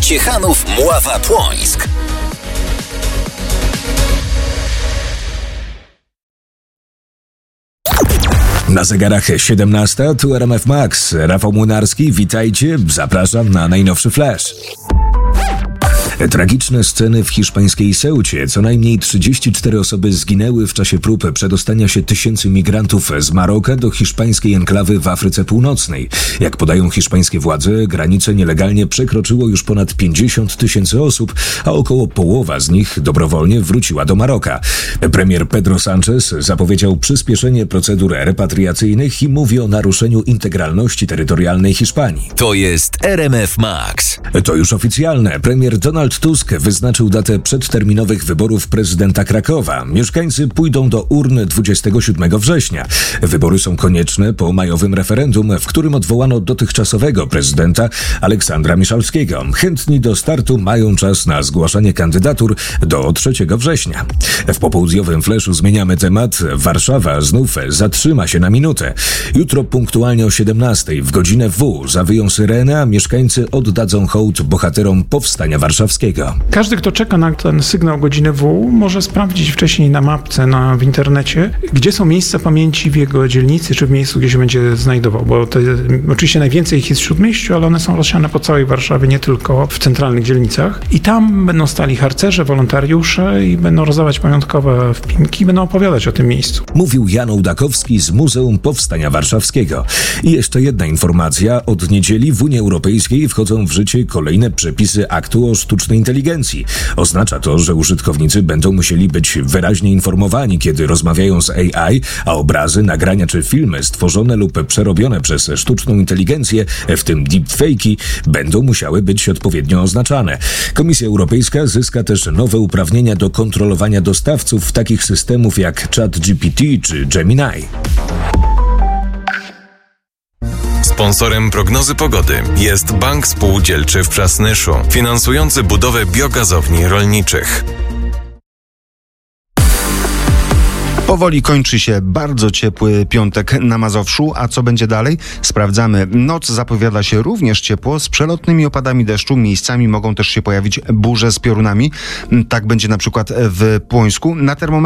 Ciechanów, Mława, Płońsk. Na zegarach 17, tu RMF Max. Rafał Młynarski, witajcie, zapraszam na najnowszy flash. Tragiczne sceny w hiszpańskiej Ceucie. Co najmniej 34 osoby zginęły w czasie prób przedostania się tysięcy migrantów z Maroka do hiszpańskiej enklawy w Afryce Północnej. Jak podają hiszpańskie władze, granicę nielegalnie przekroczyło już ponad 50 tysięcy osób, a około połowa z nich dobrowolnie wróciła do Maroka. Premier Pedro Sánchez zapowiedział przyspieszenie procedur repatriacyjnych i mówi o naruszeniu integralności terytorialnej Hiszpanii. To jest RMF Max. To już oficjalne. Premier Donald Tusk wyznaczył datę przedterminowych wyborów prezydenta Krakowa. Mieszkańcy pójdą do urn 27 września. Wybory są konieczne po majowym referendum, w którym odwołano dotychczasowego prezydenta Aleksandra Miszalskiego. Chętni do startu mają czas na zgłaszanie kandydatur do 3 września. W popołudniowym fleszu zmieniamy temat. Warszawa znów zatrzyma się na minutę. Jutro punktualnie o 17 w godzinę W zawyją syreny, a mieszkańcy oddadzą hołd bohaterom Powstania Warszawskiego. Każdy, kto czeka na ten sygnał godziny W, może sprawdzić wcześniej na mapce w internecie, gdzie są miejsca pamięci w jego dzielnicy, czy w miejscu, gdzie się będzie znajdował, bo oczywiście najwięcej ich jest w Śródmieściu, ale one są rozsiane po całej Warszawie, nie tylko w centralnych dzielnicach. I tam będą stali harcerze, wolontariusze i będą rozdawać pamiątkowe wpinki i będą opowiadać o tym miejscu. Mówił Jan Ołdakowski z Muzeum Powstania Warszawskiego. I jeszcze jedna informacja. Od niedzieli w Unii Europejskiej wchodzą w życie kolejne przepisy aktu o sztucznej inteligencji. Oznacza to, że użytkownicy będą musieli być wyraźnie informowani, kiedy rozmawiają z AI, a obrazy, nagrania czy filmy stworzone lub przerobione przez sztuczną inteligencję, w tym deepfake'i, będą musiały być odpowiednio oznaczane. Komisja Europejska zyska też nowe uprawnienia do kontrolowania dostawców takich systemów jak ChatGPT czy Gemini. Sponsorem prognozy pogody jest Bank Spółdzielczy w Przasnyszu, finansujący budowę biogazowni rolniczych. Powoli kończy się bardzo ciepły piątek na Mazowszu, a co będzie dalej? Sprawdzamy. Noc zapowiada się również ciepło, z przelotnymi opadami deszczu. Miejscami mogą też się pojawić burze z piorunami. Tak będzie na przykład w Płońsku. Na termometrze